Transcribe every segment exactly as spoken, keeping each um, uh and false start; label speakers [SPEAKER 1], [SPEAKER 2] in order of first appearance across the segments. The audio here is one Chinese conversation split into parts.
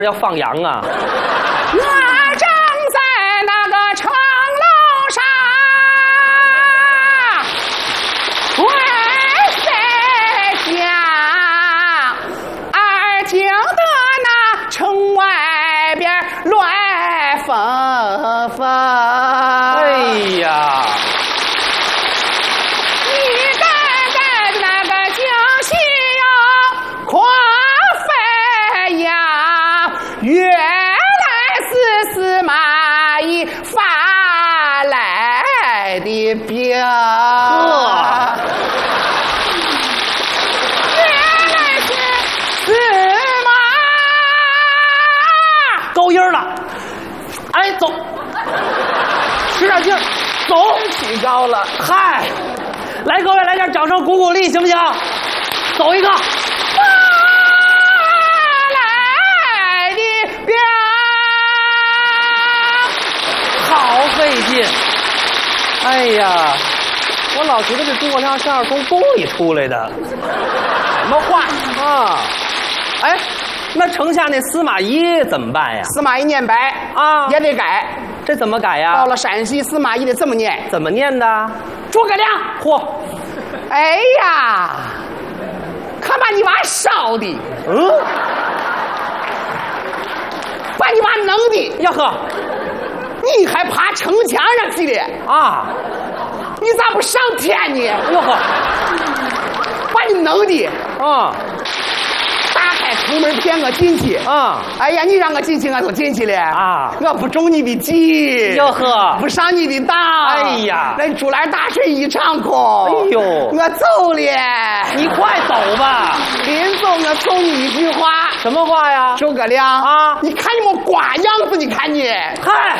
[SPEAKER 1] 要放羊啊！
[SPEAKER 2] 我正在那个城楼上，为谁讲？而听得那城外边乱纷纷。
[SPEAKER 1] 哎呀！
[SPEAKER 2] 原来是司马懿发来的兵，原来是司马。
[SPEAKER 1] 高音了，哎，走，使点劲儿，走，
[SPEAKER 2] 起高了，
[SPEAKER 1] 嗨，来，各位来点掌声鼓鼓励，行不行？走一个。 好费劲！哎呀，我老觉得这诸葛亮像是从宫里出来的，
[SPEAKER 2] 什么话
[SPEAKER 1] 啊？哎，那城下那司马懿怎么办呀？
[SPEAKER 2] 司马懿念白
[SPEAKER 1] 啊，
[SPEAKER 2] 也得改，
[SPEAKER 1] 这怎么改呀？
[SPEAKER 2] 到了陕西，司马懿得这么念，
[SPEAKER 1] 怎么念的？
[SPEAKER 2] 诸葛亮，
[SPEAKER 1] 嚯！
[SPEAKER 2] 哎呀，可把你娃烧的，
[SPEAKER 1] 嗯，
[SPEAKER 2] 把你娃弄的，
[SPEAKER 1] 呀呵。
[SPEAKER 2] 你还爬城墙上去的
[SPEAKER 1] 啊？
[SPEAKER 2] 你咋不上天呢？
[SPEAKER 1] 哟呵，
[SPEAKER 2] 把你弄的
[SPEAKER 1] 啊！
[SPEAKER 2] 打开城门骗我进去
[SPEAKER 1] 啊！
[SPEAKER 2] 哎呀，你让我进去我都进去了
[SPEAKER 1] 啊！
[SPEAKER 2] 我不中你的计，
[SPEAKER 1] 哟呵，
[SPEAKER 2] 不上你的当。
[SPEAKER 1] 哎呀，
[SPEAKER 2] 那竹篮打水一场空。
[SPEAKER 1] 哎呦，
[SPEAKER 2] 我走了，
[SPEAKER 1] 你快走吧。
[SPEAKER 2] 临走我送你一句话。
[SPEAKER 1] 什么话呀？
[SPEAKER 2] 诸葛亮啊，你看你们瓜样子，你看你，
[SPEAKER 1] 嗨。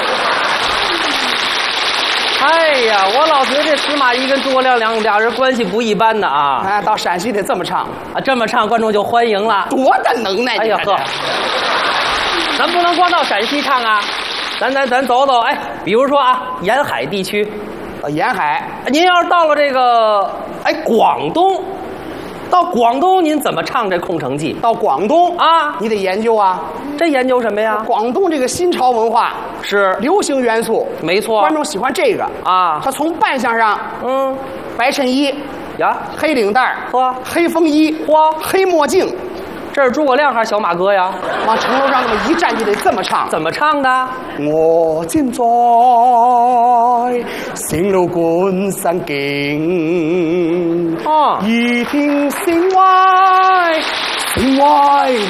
[SPEAKER 1] 哎呀，我老觉得这司马懿跟诸葛亮两俩人关系不一般的啊！
[SPEAKER 2] 哎，到陕西得这么唱
[SPEAKER 1] 啊，这么唱观众就欢迎了，
[SPEAKER 2] 多大能耐！
[SPEAKER 1] 哎呀呵，咱不能光到陕西唱啊，咱咱咱走走，哎，比如说啊，沿海地区，
[SPEAKER 2] 呃，沿海，
[SPEAKER 1] 您要是到了这个哎广东，到广东您怎么唱这《空城计》？
[SPEAKER 2] 到广东
[SPEAKER 1] 啊，
[SPEAKER 2] 你得研究啊，
[SPEAKER 1] 这研究什么呀？
[SPEAKER 2] 广东这个新潮文化。
[SPEAKER 1] 是
[SPEAKER 2] 流行元素，
[SPEAKER 1] 没错，
[SPEAKER 2] 观众喜欢这个
[SPEAKER 1] 啊。
[SPEAKER 2] 他从扮相上，
[SPEAKER 1] 嗯，
[SPEAKER 2] 白衬衣
[SPEAKER 1] 呀，
[SPEAKER 2] 黑领带
[SPEAKER 1] 嚯，
[SPEAKER 2] 黑风衣
[SPEAKER 1] 嚯，
[SPEAKER 2] 黑墨镜，
[SPEAKER 1] 这是诸葛亮还是小马哥呀？
[SPEAKER 2] 往城楼上那么一站就得这么唱。
[SPEAKER 1] 怎么唱的？
[SPEAKER 2] 我站在城樓觀山景，
[SPEAKER 1] 哦，
[SPEAKER 2] 耳聽城外城外